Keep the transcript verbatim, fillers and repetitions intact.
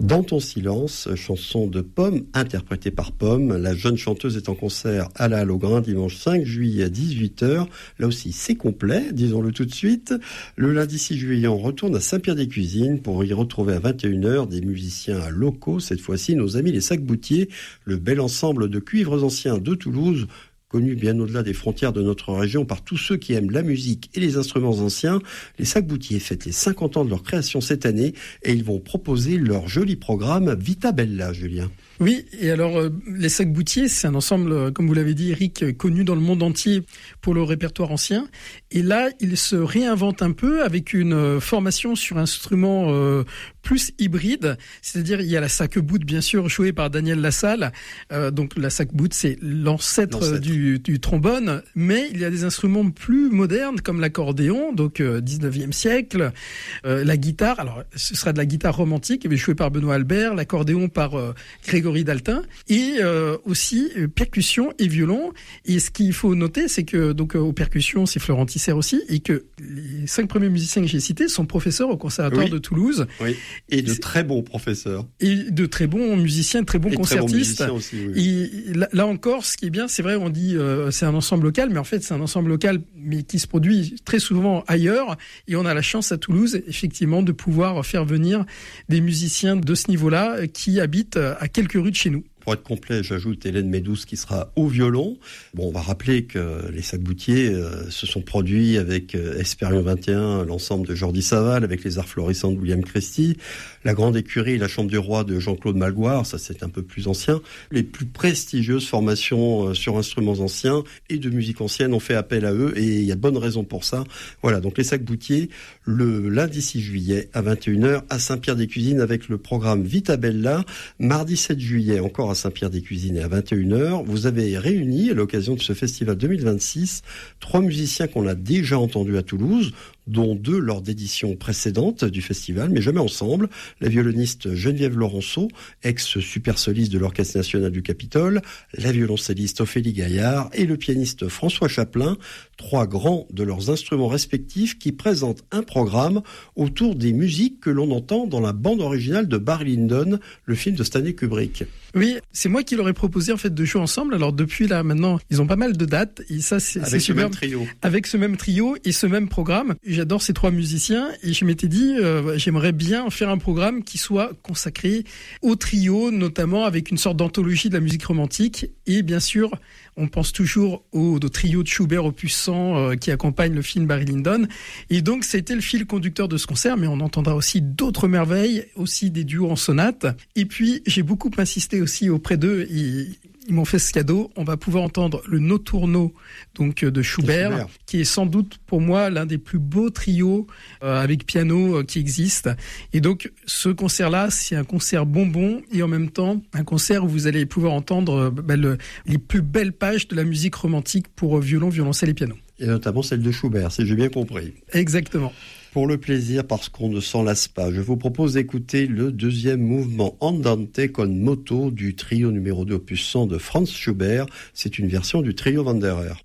Dans ton silence, chanson de Pomme, interprétée par Pomme. La jeune chanteuse est en concert à la Halle au Grain dimanche cinq juillet à dix-huit heures. Là aussi, c'est complet, disons-le tout de suite. Le lundi six juillet, on retourne à Saint-Pierre-des-Cuisines pour y retrouver à vingt et une heures des musiciens locaux. Cette fois-ci, nos amis les Sac-Boutiers, le bel ensemble de cuivres anciens de Toulouse, connu bien au-delà des frontières de notre région par tous ceux qui aiment la musique et les instruments anciens. Les Sac-Boutiers fêtent les cinquante ans de leur création cette année et ils vont proposer leur joli programme Vita Bella, Julien. Oui, et alors euh, les Sac-Boutiers, c'est un ensemble, euh, comme vous l'avez dit Eric, euh, connu dans le monde entier pour le répertoire ancien. Et là, ils se réinventent un peu avec une euh, formation sur instruments euh, plus hybride. C'est-à-dire, il y a la sac-boute, bien sûr, jouée par Daniel Lassalle. Euh, donc la sac-boute, c'est l'ancêtre, l'ancêtre. Du, du trombone. Mais il y a des instruments plus modernes, comme l'accordéon, donc euh, dix-neuvième siècle. Euh, la guitare, alors ce sera de la guitare romantique, jouée par Benoît Albert. L'accordéon par euh, Grégory Daltin, et euh, aussi euh, percussion et violon. Et ce qu'il faut noter, c'est que donc euh, aux percussions, c'est Florent Tisser aussi, et que les cinq premiers musiciens que j'ai cités sont professeurs au Conservatoire oui. de Toulouse. Oui. Et de très bons professeurs. Et de très bons musiciens, très bons et concertistes. Très bons musiciens aussi, oui. Et là, là encore, ce qui est bien, c'est vrai, on dit euh, c'est un ensemble local, mais en fait, c'est un ensemble local, mais qui se produit très souvent ailleurs. Et on a la chance à Toulouse, effectivement, de pouvoir faire venir des musiciens de ce niveau-là qui habitent à quelques rues de chez nous. Pour être complet, j'ajoute Hélène Médouze qui sera au violon. Bon, on va rappeler que les Sac-Boutiers euh, se sont produits avec euh, Espérion vingt et un, l'ensemble de Jordi Saval, avec les arts florissants de William Christie, la Grande Écurie, la Chambre du Roi de Jean-Claude Malgoire, ça c'est un peu plus ancien. Les plus prestigieuses formations euh, sur instruments anciens et de musique ancienne ont fait appel à eux et il y a de bonnes raisons pour ça. Voilà, donc les Sac-Boutiers, le lundi six juillet à vingt et une heures à Saint-Pierre-des-Cuisines avec le programme Vita Bella. Mardi sept juillet, encore à Saint-Pierre-des-Cuisines et à vingt et une heures, vous avez réuni à l'occasion de ce festival deux mille vingt-six trois musiciens qu'on a déjà entendus à Toulouse, dont deux lors d'éditions précédentes du festival, mais jamais ensemble. La violoniste Geneviève Laurenceau, ex-super soliste de l'Orchestre national du Capitole, la violoncelliste Ophélie Gaillard et le pianiste François Chaplin, trois grands de leurs instruments respectifs qui présentent un programme autour des musiques que l'on entend dans la bande originale de Barry Lyndon, le film de Stanley Kubrick. Oui, c'est moi qui leur ai proposé en fait de jouer ensemble. Alors depuis là maintenant, ils ont pas mal de dates et ça c'est, avec c'est ce super. Même trio. Avec ce même trio et ce même programme. J'adore ces trois musiciens et je m'étais dit euh, j'aimerais bien faire un programme qui soit consacré au trio, notamment avec une sorte d'anthologie de la musique romantique et bien sûr on pense toujours au, au trio de Schubert opus cent euh, qui accompagne le film Barry Lyndon et donc c'était le fil conducteur de ce concert, mais on entendra aussi d'autres merveilles, aussi des duos en sonate et puis j'ai beaucoup insisté aussi auprès d'eux. Ils, Ils m'ont fait ce cadeau. On va pouvoir entendre le Notturno donc de Schubert, Schubert, qui est sans doute pour moi l'un des plus beaux trios euh, avec piano euh, qui existent. Et donc ce concert-là, c'est un concert bonbon et en même temps un concert où vous allez pouvoir entendre euh, bah, le, les plus belles pages de la musique romantique pour euh, violon, violoncelle et piano. Et notamment celle de Schubert, si j'ai bien compris. Exactement. Pour le plaisir, parce qu'on ne s'en lasse pas, je vous propose d'écouter le deuxième mouvement Andante con moto du trio numéro deux opus cent de Franz Schubert. C'est une version du trio Wanderer.